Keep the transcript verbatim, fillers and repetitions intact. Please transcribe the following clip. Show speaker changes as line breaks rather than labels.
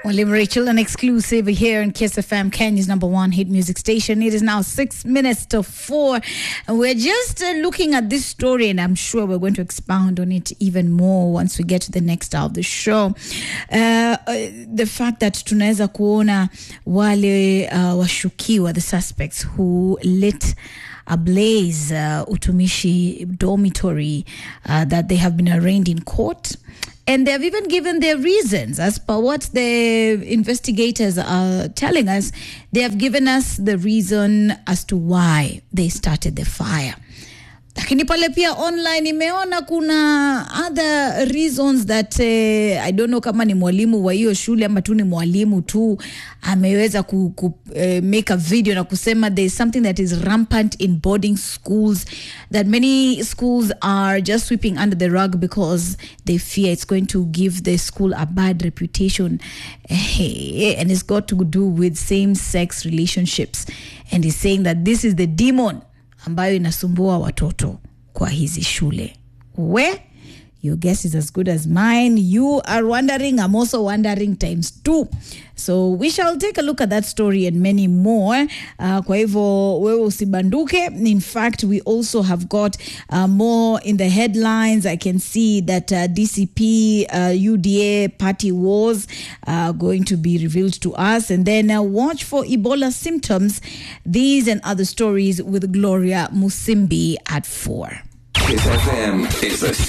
Olive Rachel, an exclusive here in Kiss F M, Kenya's number one hit music station. It is now six minutes to four. And we're just uh, looking at this story, and I'm sure we're going to expound on it even more once we get to the next hour of the show. Uh, uh, the fact that tunaweza kuona wale uh, washukiwa, the suspects who lit ablaze uh, Utumishi dormitory, uh, that they have been arraigned in court. And they've even given their reasons. As per what the investigators are telling us, they have given us the reason as to why they started the fire. Lakini pale pia online imeona kuna other reasons that uh, I don't know kama ni mwalimu wa hiyo shule ama tu ni mwalimu tu ameweza ku, ku uh, make a video na kusema there is something that is rampant in boarding schools, that many schools are just sweeping under the rug because they fear it's going to give the school a bad reputation, hey, and it's got to do with same-sex relationships, and he's saying that this is the demon ambayo inasumbua watoto kwa hizi shule. Where? Your guess is as good as mine. You are wondering, I'm also wondering times two. So we shall take a look at that story and many more. Uh, kwa hivyo wewe usibanduke. In fact, we also have got uh, more in the headlines. I can see that uh, D C P, uh, U D A party wars are going to be revealed to us. And then uh, watch for Ebola symptoms. These and other stories with Gloria Musimbi at four.
Kiss F M is a